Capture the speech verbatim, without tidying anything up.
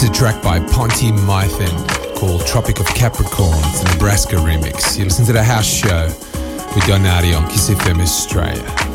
This is a track by Ponty Mythen called Tropic of Capricorn. It's a Nebraska remix. You listen to The House Show with Donati on Kiss F M Australia.